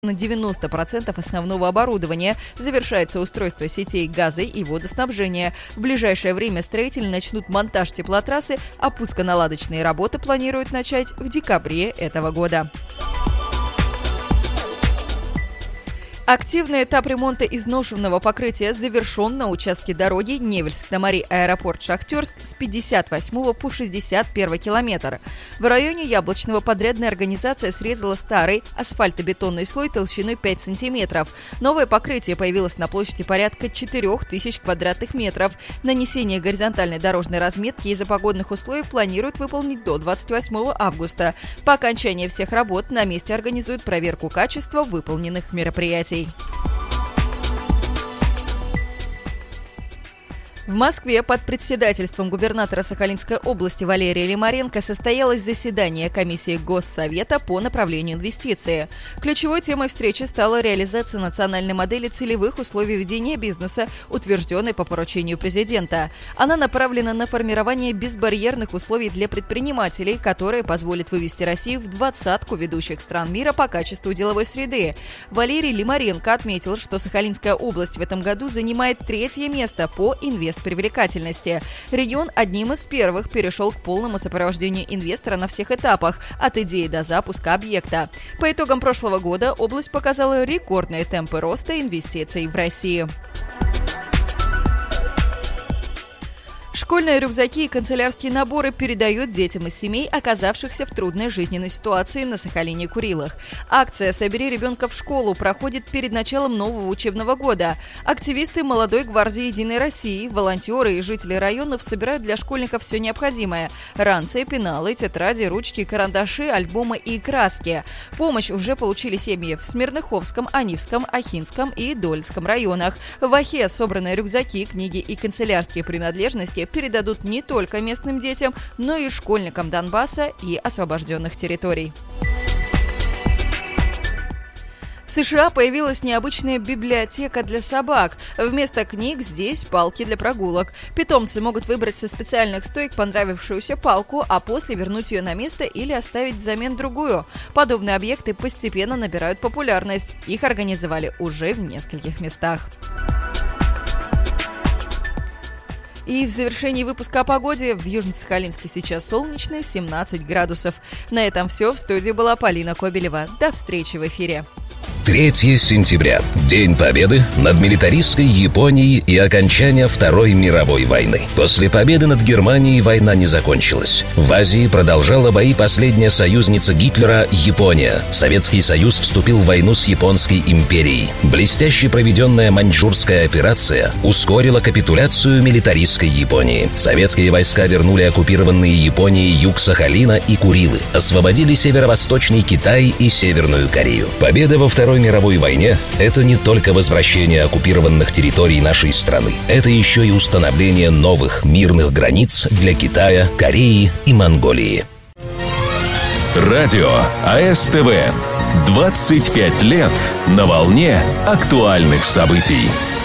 на 90% основного оборудования. Завершается устройство сетей газа и водоснабжения. В ближайшее время строители начнут монтаж теплотрассы, а пусконаладочные работы планируют начать в декабре этого года. Активный этап ремонта изношенного покрытия завершен на участке дороги Невельск-на-Мари, аэропорт Шахтерск с 58 по 61 километр. В районе Яблочного подрядная организация срезала старый асфальтобетонный слой толщиной 5 сантиметров. Новое покрытие появилось на площади порядка 4000 квадратных метров. Нанесение горизонтальной дорожной разметки из-за погодных условий планируют выполнить до 28 августа. По окончании всех работ на месте организуют проверку качества выполненных мероприятий. В Москве под председательством губернатора Сахалинской области Валерия Лимаренко состоялось заседание комиссии Госсовета по направлению инвестиций. Ключевой темой встречи стала реализация национальной модели целевых условий ведения бизнеса, утвержденной по поручению президента. Она направлена на формирование безбарьерных условий для предпринимателей, которые позволят вывести Россию в двадцатку ведущих стран мира по качеству деловой среды. Валерий Лимаренко отметил, что Сахалинская область в этом году занимает 3-е место по привлекательности. Регион одним из первых перешел к полному сопровождению инвестора на всех этапах, от идеи до запуска объекта. По итогам прошлого года область показала рекордные темпы роста инвестиций в Россию. Школьные рюкзаки и канцелярские наборы передают детям из семей, оказавшихся в трудной жизненной ситуации на Сахалине и Курилах. Акция «Собери ребенка в школу» проходит перед началом нового учебного года. Активисты Молодой гвардии Единой России, волонтеры и жители районов собирают для школьников все необходимое – ранцы, пеналы, тетради, ручки, карандаши, альбомы и краски. Помощь уже получили семьи в Смирныховском, Анивском, Ахинском и Дольском районах. В Ахе собранные рюкзаки, книги и канцелярские принадлежности передадут не только местным детям, но и школьникам Донбасса и освобожденных территорий. В США появилась необычная библиотека для собак. Вместо книг здесь палки для прогулок. Питомцы могут выбрать со специальных стоек понравившуюся палку, а после вернуть ее на место или оставить взамен другую. Подобные объекты постепенно набирают популярность. Их организовали уже в нескольких местах. И в завершении выпуска о погоде. В Южно-Сахалинске сейчас солнечно, 17 градусов. На этом все. В студии была Полина Кобелева. До встречи в эфире. 3 сентября. День Победы над милитаристской Японией и окончания Второй мировой войны. После победы над Германией война не закончилась. В Азии продолжала бои последняя союзница Гитлера – Япония. Советский Союз вступил в войну с Японской империей. Блестяще проведенная маньчжурская операция ускорила капитуляцию милитаристской Японии. Советские войска вернули оккупированные Японией юг Сахалина и Курилы, освободили северо-восточный Китай и Северную Корею. Победа во Второй мировой войне – это не только возвращение оккупированных территорий нашей страны. Это еще и установление новых мирных границ для Китая, Кореи и Монголии. Радио АСТВ. 25 лет на волне актуальных событий.